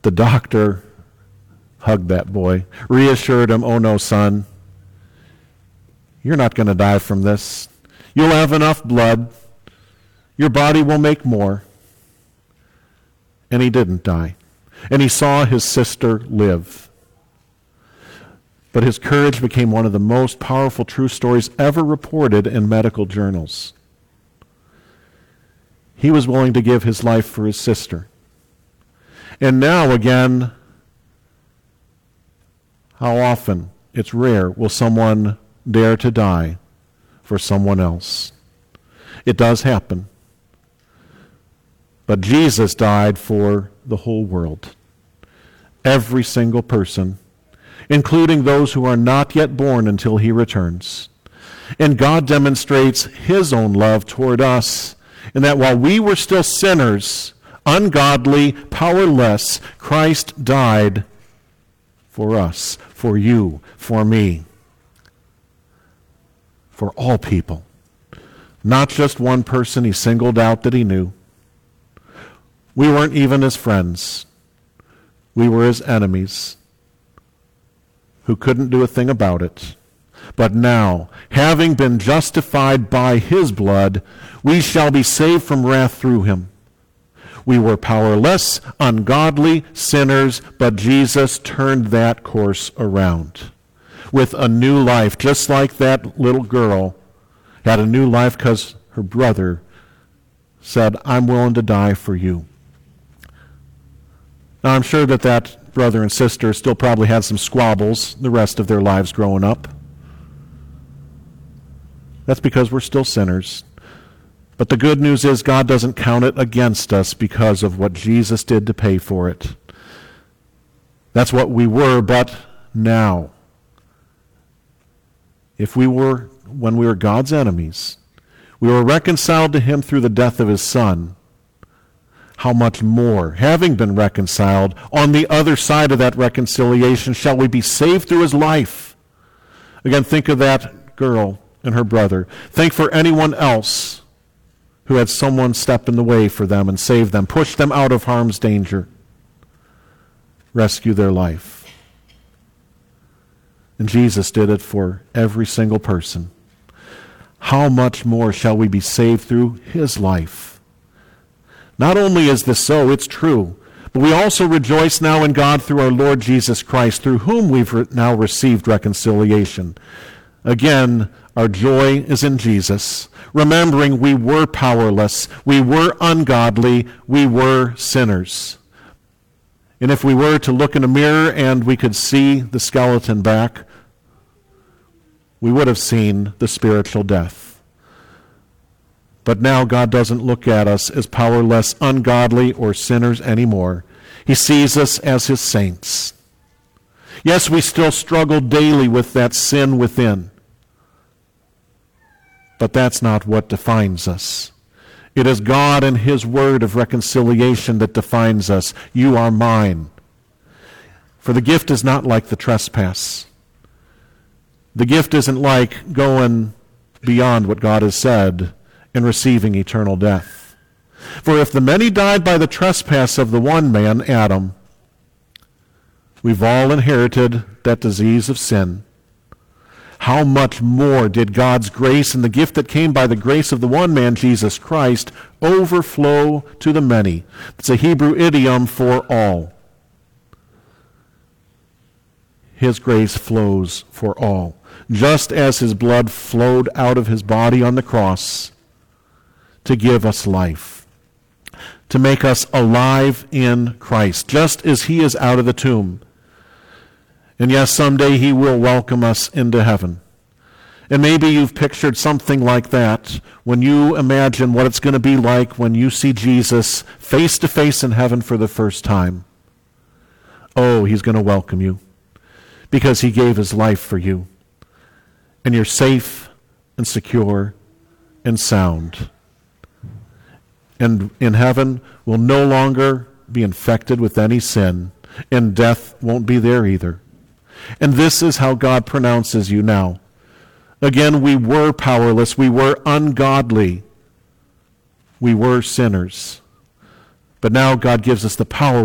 The doctor hugged that boy, reassured him, "Oh no, son, you're not going to die from this. You'll have enough blood. Your body will make more." And he didn't die. And he saw his sister live. But his courage became one of the most powerful true stories ever reported in medical journals. He was willing to give his life for his sister. And now again, how often, it's rare, will someone dare to die for someone else? It does happen. But Jesus died for the whole world. Every single person, including those who are not yet born until he returns. And God demonstrates his own love toward us in that while we were still sinners, ungodly, powerless, Christ died for us, for you, for me, for all people. Not just one person he singled out that he knew. We weren't even his friends. We were his enemies who couldn't do a thing about it. But now, having been justified by his blood, we shall be saved from wrath through him. We were powerless, ungodly, sinners, but Jesus turned that course around with a new life, just like that little girl had a new life because her brother said, "I'm willing to die for you." Now, I'm sure that brother and sister still probably had some squabbles the rest of their lives growing up. That's because we're still sinners. But the good news is God doesn't count it against us because of what Jesus did to pay for it. That's what we were, but now. When we were God's enemies, we were reconciled to him through the death of his Son. How much more, having been reconciled, on the other side of that reconciliation, shall we be saved through his life? Again, think of that girl and her brother. Think for anyone else who had someone step in the way for them and save them, push them out of harm's danger, rescue their life. And Jesus did it for every single person. How much more shall we be saved through his life? Not only is this so, it's true, but we also rejoice now in God through our Lord Jesus Christ, through whom we've now received reconciliation. Again, our joy is in Jesus, remembering we were powerless, we were ungodly, we were sinners. And if we were to look in a mirror and we could see the skeleton back, we would have seen the spiritual death. But now God doesn't look at us as powerless, ungodly, or sinners anymore. He sees us as his saints. Yes, we still struggle daily with that sin within. But that's not what defines us. It is God and his word of reconciliation that defines us. You are mine. For the gift is not like the trespass. The gift isn't like going beyond what God has said and receiving eternal death. For if the many died by the trespass of the one man, Adam, we've all inherited that disease of sin. How much more did God's grace and the gift that came by the grace of the one man, Jesus Christ, overflow to the many? It's a Hebrew idiom for all. His grace flows for all. Just as his blood flowed out of his body on the cross to give us life, to make us alive in Christ, just as he is out of the tomb. And yes, someday he will welcome us into heaven. And maybe you've pictured something like that when you imagine what it's going to be like when you see Jesus face to face in heaven for the first time. Oh, he's going to welcome you because he gave his life for you. And you're safe and secure and sound. And in heaven, we'll no longer be infected with any sin, and death won't be there either. And this is how God pronounces you now. Again, we were powerless, we were ungodly, we were sinners. But now God gives us the power